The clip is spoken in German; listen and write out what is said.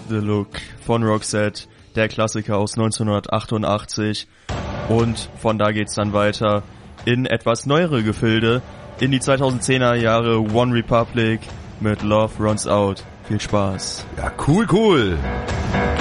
the Look von Roxette, der Klassiker aus 1988. Und von da geht's dann weiter in etwas neuere Gefilde, in die 2010er Jahre. One Republic mit Love Runs Out. Viel Spaß. Ja, cool.